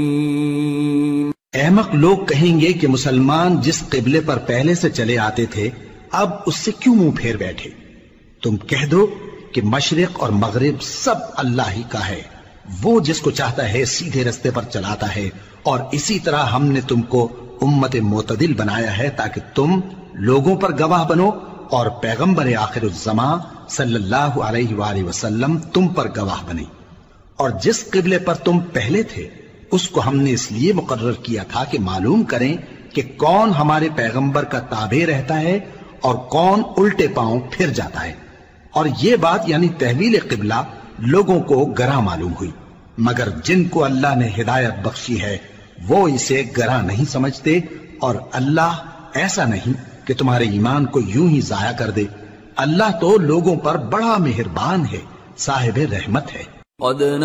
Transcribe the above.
अहमक लोग कहेंगे कि मुसलमान जिस किबले पर पहले से चले आते थे अब उससे क्यों मुंह फेर बैठे। तुम कह दो कि मशरिक और मगरिब सब अल्लाह ही का है, वो जिसको चाहता है सीधे रास्ते पर चलाता है। और इसी तरह हमने तुमको उम्मत मोतदिल बनाया है ताकि तुम लोगों पर गवाह बनो और पैगंबर आखिरुज़्ज़मा सल्लल्लाहु अलैहि वसल्लम तुम पर गवाह बने। और जिस किबले पर तुम पहले थे उसको हमने इसलिए मुकर्रर किया था कि मालूम करें कि कौन हमारे पैगंबर का ताबे रहता है और कौन उल्टे पांव फिर जाता है। और ये बात यानी तहवील किबला लोगों को गरा मालूम हुई, मगर जिनको अल्लाह ने हिदायत बख्शी है वो इसे गरा नहीं समझते। और अल्लाह ऐसा नहीं कि तुम्हारे ईमान को यूं ही जाया कर दे। अल्लाह तो लोगों पर बड़ा मेहरबान है, साहिब रहमत है।